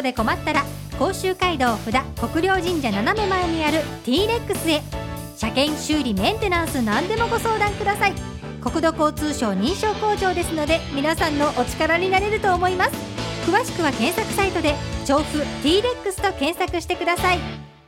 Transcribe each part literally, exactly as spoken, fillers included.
トで困ったら甲州街道札国領神社斜め前にある T レックスへ。車検修理メンテナンス何でもご相談ください。国土交通省認証工場ですので皆さんのお力になれると思います。詳しくは検索サイトで調布 T レックスと検索してください。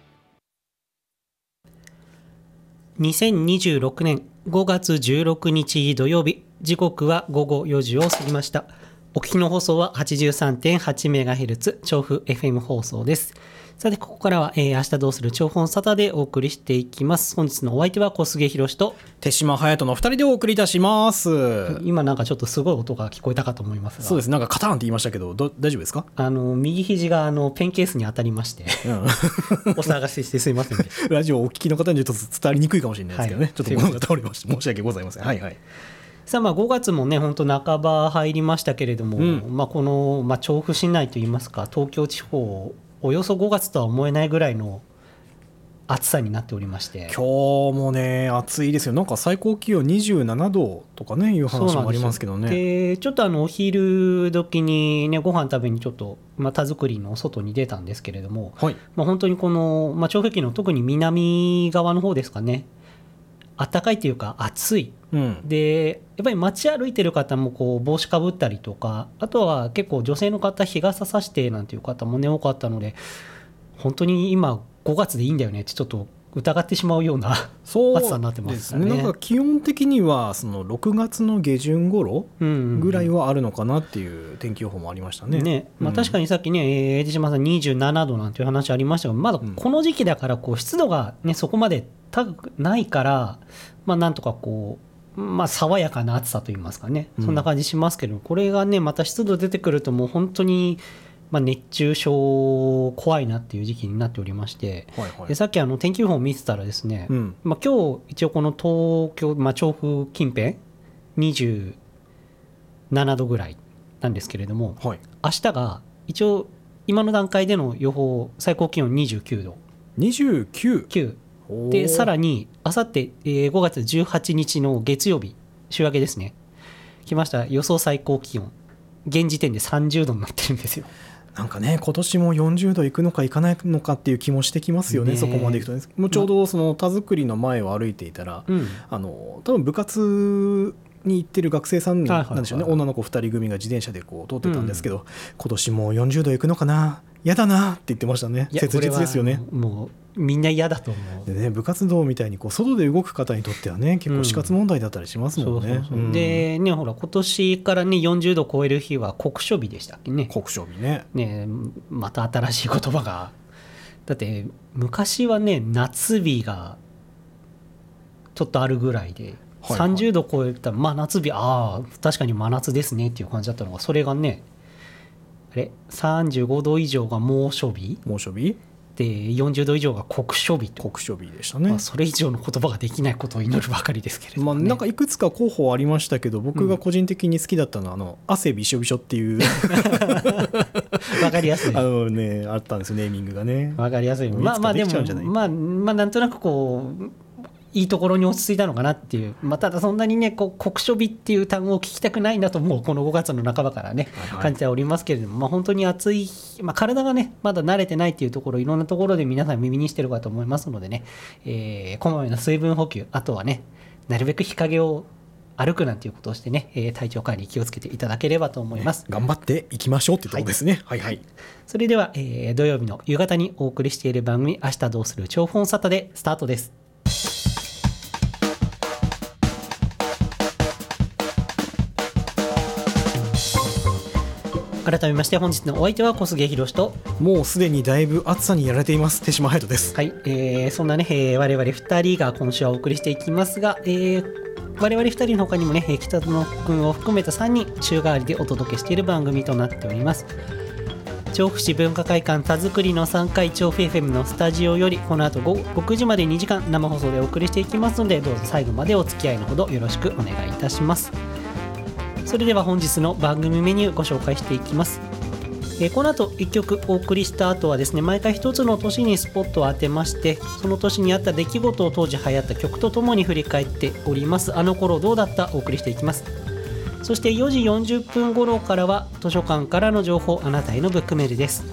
にせんにじゅうろくねんごがつじゅうろくにち土曜日、時刻はごごよじを過ぎました。お聞きの放送は はちじゅうさんてんはちメガヘルツ 調布 エフエム 放送です。さてここからは、えー、明日どうする調布サタでお送りしていきます。本日のお相手は小菅博と手島隼人のふたりでお送りいたします。 今なんかちょっとすごい音が聞こえたかと思いますが、 そうです、なんかカターンって言いましたけどど大丈夫ですか？ あの右肘があのペンケースに当たりまして、うん、お騒がせしてすいませんねラジオをお聞きの方にちょっと伝わりにくいかもしれないですけどね、はい、ちょっと物が倒れまして申し訳ございません。はいはい。 さあまあごがつもね本当半ば入りましたけれども、うんまあ、この、まあ、調布市内といいますか東京地方およそごがつとは思えないぐらいの暑さになっておりまして、 今日もね暑いですよ。なんか最高気温にじゅうななどとかねいう話もありますけどね。 でちょっとあのお昼時にねご飯食べにちょっと、まあ、田作りの外に出たんですけれども、はいまあ、本当にこの、まあ、調布駅の特に南側の方ですかね、暖かいというか暑い、うん、でやっぱり街歩いてる方もこう帽子かぶったりとか、あとは結構女性の方日傘さしてなんていう方もね多かったので、本当に今ごがつでいいんだよねってちょっと疑ってしまうような暑さになってますからね。 なんか気温的にはそのろくがつの下旬頃ぐらいはあるのかなっていう天気予報もありましたね。 ねまあ、確かにさっきね江島さんにじゅうななどなんていう話ありましたが、まだこの時期だからこう湿度が、ね、そこまで高くないから、まあ、なんとかこう、まあ、爽やかな暑さといいますかね、そんな感じしますけど、これがねまた湿度出てくるともう本当にまあ、熱中症怖いなっていう時期になっておりまして、はいはい、でさっきあの天気予報を見てたらですね、うんまあ、今日一応この東京、まあ、調布近辺にじゅうななどぐらいなんですけれども、はい、明日が一応今の段階での予報最高気温にじゅうきゅうどにじゅうきゅうで、さらにあさってごがつじゅうはちにちの月曜日週明けですね、来ました予想最高気温現時点でさんじゅうどになってるんですよ。 なんかね今年もよんじゅうどいくのかいかないのかっていう気もしてきますよ ね, ねそこまでいくとね。もうちょうどその田作りの前を歩いていたら、うん、あの多分部活に行ってる学生さんなんでしょうね、はいはいはい、女の子ふたり組が自転車でこう通ってたんですけど、うん、今年もよんじゅうどいくのかな嫌だなって言ってましたね。切実ですよね。 もうみんな嫌だと思うで、ね、部活動みたいにこう外で動く方にとってはね結構死活問題だったりしますもんね。 でねほら今年からねよんじゅうど超える日は酷暑日でしたっけね。 酷暑日ね。 ねまた新しい言葉がだって昔はね夏日がちょっとあるぐらいで、はいはい、さんじゅうど超えたらまあ夏日ああ確かに真夏ですねっていう感じだったのが、それがねあれさんじゅうごど以上が猛暑日猛暑日でよんじゅうど以上が酷暑日と酷暑日でしたね、 まあ、それ以上の言葉ができないことを祈るばかりですけれども、ねまあ、なんかいくつか候補ありましたけど僕が個人的に好きだったのは、うん、あの汗びしょびしょっていうわかりやすいあの、ね、あったんですよネーミングがね。 わかりやすい。まあまあでもまあまあなんとなくこういいところに落ち着いたのかなっていう、まあ、ただそんなにねこう酷暑日っていう単語を聞きたくないなともうこのごがつの半ばからね、はいはい、感じておりますけれども、まあ、本当に暑い、まあ、体がねまだ慣れてないっていうところいろんなところで皆さん耳にしてるかと思いますのでね、えー、こまめな水分補給、あとはねなるべく日陰を歩くなんていうことをしてね、えー、体調管理気をつけていただければと思います、ね、 頑張っていきましょうってとこですね。はい、はいはい。 それでは、えー、土曜日の夕方にお送りしている番組明日どうする調布サタでスタートです。改めまして本日のお相手は小菅博と、 もうすでにだいぶ暑さにやられています手島隼人です。 はい、えー、そんなね、えー、我々ふたりが今週はお送りしていきますが、えー、我々ふたりの他にもね北野君を含めたさんにん週替わりでお届けしている番組となっております。調布市文化会館田作りのさんかい調布 エフエム のスタジオよりこの後ろくじまでにじかん生放送でお送りしていきますので、どうぞ最後までお付き合いのほどよろしくお願いいたします。それでは本日の番組メニューご紹介していきます。えー、この後いっきょくお送りした後はですね、毎回一つの年にスポットを当てまして、その年にあった出来事を当時流行った曲とともに振り返っております。あの頃どうだったお送りしていきます。そしてよじよんじゅっぷん頃からは図書館からの情報、あなたへのブックメールです。